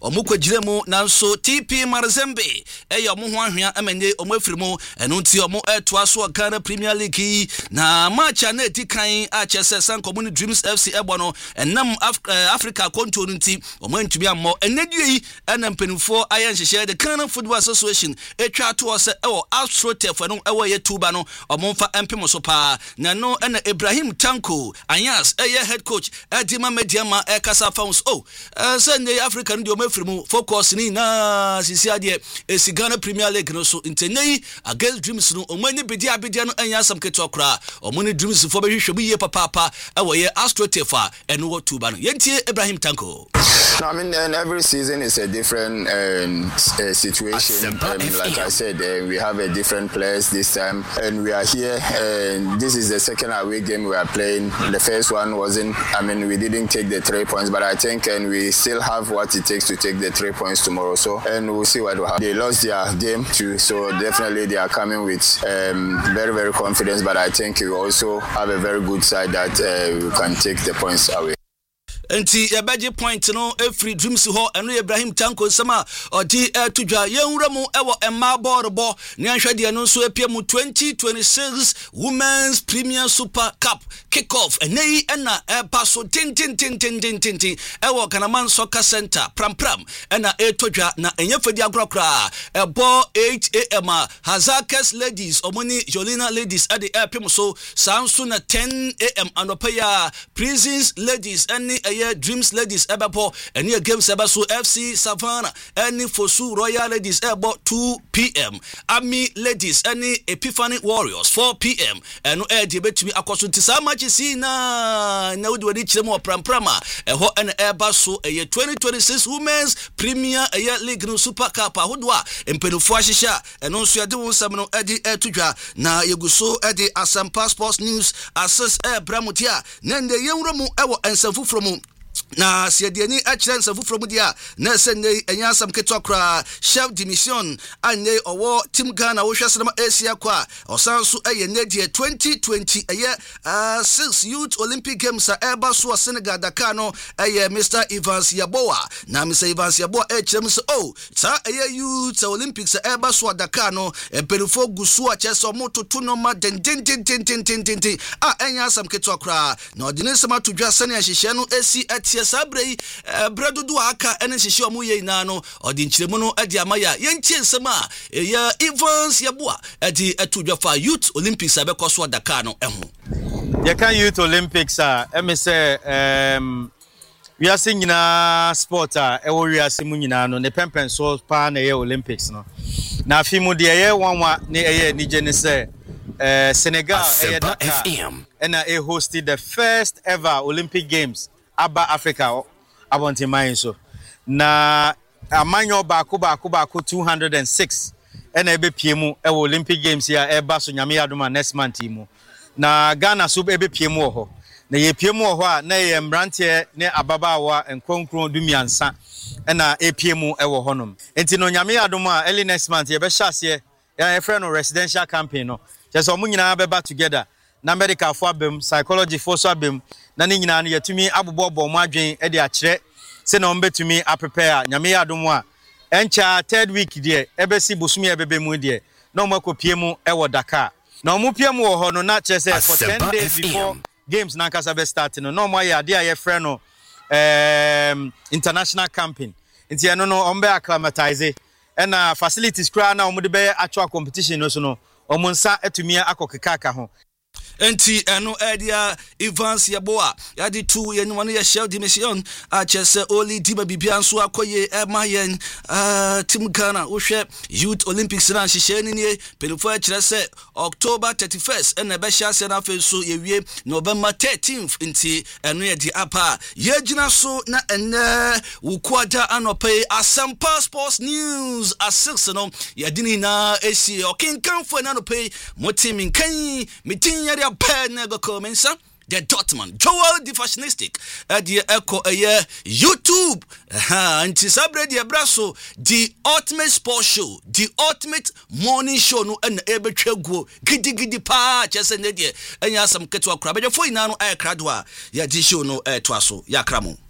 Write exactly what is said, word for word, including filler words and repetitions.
omukwagyire mu nanso T P Mazembe eya omo ho ahwea amanye omo afiri mu eno nti omo etoa so Ghana Premier League na match na etikan a chese Sankomuni Dreams F C ebo no enam Af uh, Africa konto nti omo ntumi ammo enedue yi ena mpenufo ayen hyehyɛ the Ghana Football Association etwa to ose ewo AstroTurf eno ewo ye tuba no omo mfa empemo so pa na no ena Ibrahim Tanko Anyas eye head coach Edima Mediama e kasa founds oh uh, Sunday Africa ndi omo afiri mu focus ni na sisi ade esi Ghana Premier League no so ntenei Against Dreams no omo ni bedi abedia no anya asam keto akra omo ni Dreams fo be hwehwe ye papa papa ewo ye AstroTurf eno wo tuba no yentie Ibrahim Tanko. No, I mean, and every season is a different um, uh, situation. Um, like I said, uh, we have a different players this time, and we are here. And this is the second away game we are playing. The first one wasn't. I mean, we didn't take the three points, but I think, and we still have what it takes to take the three points tomorrow. So, and we'll see what will happen. They lost their game too, so definitely they are coming with um, very, very confidence. But I think we also have a very good side that uh, we can take the points away. Enti yabaje point no every Dreams ho eno Ibrahim Tanko sama odi etudwa yenwura mu ewo emma borbo ne ahwede no so epia mu twenty twenty-six Women's Premier Super Cup kickoff enei ena epa so tin tin tin tin tin tin ewo Kanaman Soccer Center pram pram ena etudwa na enyefedi agrakra ebo eight a m Hazakes ladies omoni Jolina ladies at the epim so sansu na ten a m anopeya Prisons ladies eni Dreams ladies ebapo any games ebaso F C Savannah any Fosu Royal ladies ebo two p m Army ladies any Epiphany Warriors four p m eno e de betumi akoso ntisa match si na na wodi wadi chiremo pramprama eho en ebaso eye twenty twenty-six Women's Premier Air League no Super Cup ahodwa empenufo ahihya eno nso yade wonsam no edi etudwa na yeguso edi Asampa Sports News access e bramutia na nde yenwromu ewo ensafufro mu na siadiani akire nsafufro mu dia na sene enya asam keto akra chef dimission ane owo team Ghana wo hwesema Asia kwa osanso eye nedie twenty twenty eye uh, six Youth Olympic Games a eba so Senegal Dakar no eye Mister Evans Yaboa na Mister Evans Yaboa e kirem so oh ta eye Youth Olympics a eba so Dakar no emperifo gusu a cheso mototo no ma den den den den den den a enya asam keto akra na odine sema tudwa sene ahihye no esi tie sabrei bredudu aka ene hihye omu ye ina no odi nkyiremu no adi amaya yentie nsema ya Evans Yaboa adi etudwafa Youth Olympics abekoso Dakar no eho ye kan Youth Olympics a eme se um we are singing na sport a e wo we are simu nyina no ne pempen so pa na ye Olympics no na afimu de ye wanwa ne ye nije ne se uh, Senegal e Dakar and I hosted the first ever Olympic Games Aba Africa abonti mine so na amanyo baako baako baako two hundred six ena ebe piemu e Olympic Games ya eba so nyame adoma next month mu na Ghana so ebe piemu ho na ye piemu ho a na ye mbrante ne ababaawa enkonkron dumiansa ena e piemu e wo honom enti no nyame adoma early next month ye be hyase ya friend no residential campaign no just omu nyina be back together na medical for abem psychology for so abem na ne nyina no yatumi abobobo mo adwen e de akire se na ombetumi a prepare nyame yadom a encha third week de ebesi bosumi ebebe mu de na omakopie mu e wo Dakar na omopie mu wo ho no na kire se for ten days before games na nkasa be start no na omo ya de aye frɛ no um international campaign nti eno no ombe acclimatize e na facilities kra na omo de be actual competition no so no omo nsa atumi akokeka aka ho enti eno edia Evans Yaboa yadi two yen one ye shell dimission a chese oli diba bibia nso akoye emayen uh team Ghana wo hwe Youth Olympics na hihye ni nie pelifo a kire se October thirty-first ena be hya se na fe so ye wie November thirteenth enti eno ye di apa ye gina so na ene wukwada anope Asampa Sports News six no ye dini na esi okinkanfo na anope motimin kan mitin ya nego comensa the Dortmund Joel the Fashionistic the echo a YouTube anti sabre the brasso the ultimate sports show the ultimate morning show no and ebetwego gidi gidi pa chese ne de enya sam keto akra be fo ina no e kradwa ya di show no e to aso ya kramo